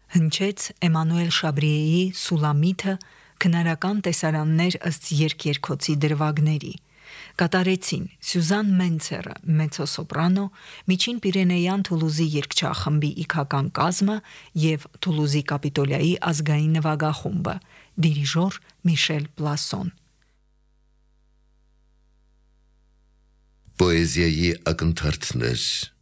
Հնչեց Էմանուել Շաբրիեի Սուլամիթը, քնարական տեսարաններ ըստ երկերքոցի դրվագների։ Կատարեցին Սյուզան Մենցերը, մեծոսոպրանո, Միջին Պիրենեյան Թուլուզի երգչախմբի իգական կազմը և Թուլուզի Կապիտոլիայի ազգային նվագախումբը, դիրիժոր Միշել Պլասոն։ Պոեզիայի ակնթարթներ